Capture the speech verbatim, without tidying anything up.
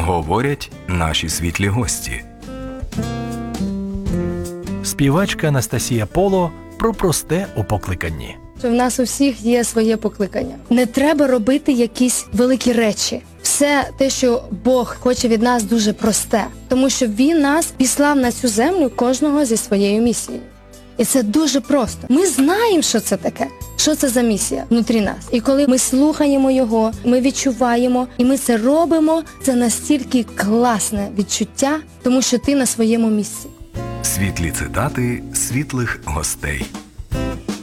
Говорять наші світлі гості. Співачка Анастасія Поло про просте у покликанні. В нас у всіх є своє покликання. Не треба робити якісь великі речі. Все те, що Бог хоче від нас, дуже просте. Тому що Він нас післав на цю землю кожного зі своєю місією. І це дуже просто. Ми знаємо, що це таке. Що це за місія внутрі нас. І коли ми слухаємо Його, ми відчуваємо, і ми це робимо, це настільки класне відчуття, тому що ти на своєму місці. Світлі цитати світлих гостей.